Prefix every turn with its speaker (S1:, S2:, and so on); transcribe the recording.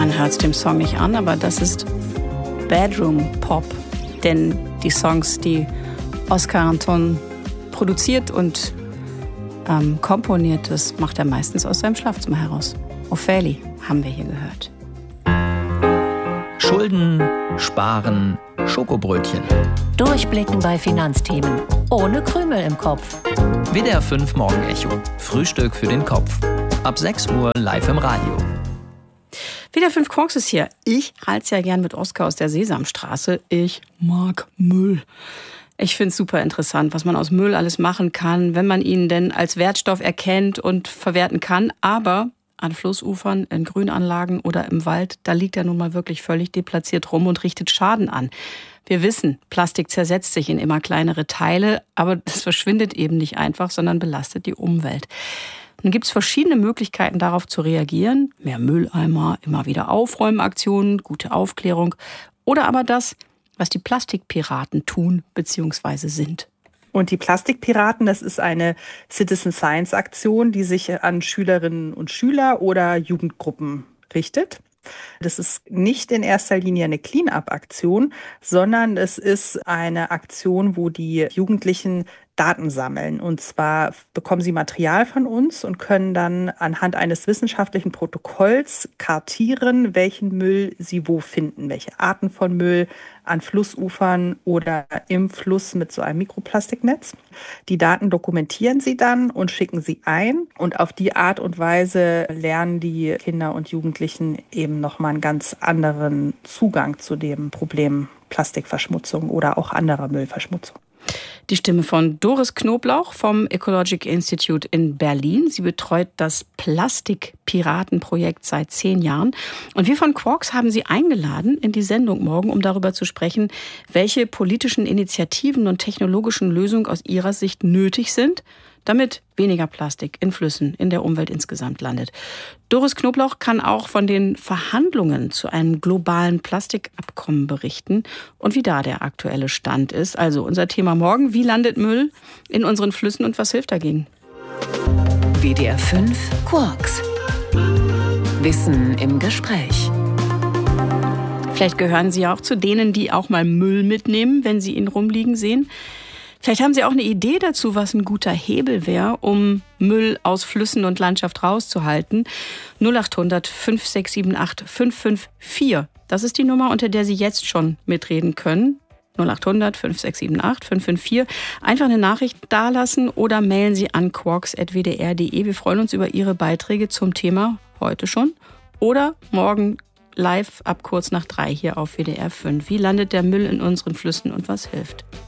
S1: Man hört es dem Song nicht an, aber das ist Bedroom Pop. Denn die Songs, die Oscar Anton produziert und komponiert, das macht er meistens aus seinem Schlafzimmer heraus. Ophélie haben wir hier gehört.
S2: Schulden, Sparen, Schokobrötchen.
S3: Durchblicken bei Finanzthemen. Ohne Krümel im Kopf.
S2: WDR 5 Morgenecho. Frühstück für den Kopf. Ab 6 Uhr live im Radio.
S1: WDR 5 Quarks ist hier. Ich halte es ja gern mit Oskar aus der Sesamstraße. Ich mag Müll. Ich finde es super interessant, was man aus Müll alles machen kann, wenn man ihn denn als Wertstoff erkennt und verwerten kann. Aber an Flussufern, in Grünanlagen oder im Wald, da liegt er nun mal wirklich völlig deplatziert rum und richtet Schaden an. Wir wissen, Plastik zersetzt sich in immer kleinere Teile, aber das verschwindet eben nicht einfach, sondern belastet die Umwelt. Nun gibt es verschiedene Möglichkeiten, darauf zu reagieren. Mehr Mülleimer, immer wieder Aufräumaktionen, gute Aufklärung oder aber das, was die Plastikpiraten tun bzw. sind.
S4: Und die Plastikpiraten, das ist eine Citizen Science Aktion, die sich an Schülerinnen und Schüler oder Jugendgruppen richtet. Das ist nicht in erster Linie eine Clean-up-Aktion, sondern es ist eine Aktion, wo die Jugendlichen Daten sammeln. Und zwar bekommen sie Material von uns und können dann anhand eines wissenschaftlichen Protokolls kartieren, welchen Müll sie wo finden, welche Arten von Müll an Flussufern oder im Fluss mit so einem Mikroplastiknetz. Die Daten dokumentieren sie dann und schicken sie ein. Und auf die Art und Weise lernen die Kinder und Jugendlichen eben nochmal einen ganz anderen Zugang zu dem Problem Plastikverschmutzung oder auch anderer Müllverschmutzung.
S1: Die Stimme von Doris Knoblauch vom Ecologic Institute in Berlin. Sie betreut das Plastikpiratenprojekt seit 10 Jahren. Und wir von Quarks haben sie eingeladen in die Sendung morgen, um darüber zu sprechen, welche politischen Initiativen und technologischen Lösungen aus ihrer Sicht nötig sind, damit weniger Plastik in Flüssen, in der Umwelt insgesamt landet. Doris Knoblauch kann auch von den Verhandlungen zu einem globalen Plastikabkommen berichten und wie da der aktuelle Stand ist. Also unser Thema morgen, wie landet Müll in unseren Flüssen und was hilft dagegen?
S3: WDR 5 Quarks. Wissen im Gespräch.
S1: Vielleicht gehören Sie auch zu denen, die auch mal Müll mitnehmen, wenn Sie ihn rumliegen sehen. Vielleicht haben Sie auch eine Idee dazu, was ein guter Hebel wäre, um Müll aus Flüssen und Landschaft rauszuhalten. 0800 5678 554. Das ist die Nummer, unter der Sie jetzt schon mitreden können. 0800 5678 554. Einfach eine Nachricht dalassen oder mailen Sie an quarks@wdr.de. Wir freuen uns über Ihre Beiträge zum Thema heute schon oder morgen live ab kurz nach 3 hier auf WDR 5. Wie landet der Müll in unseren Flüssen und was hilft?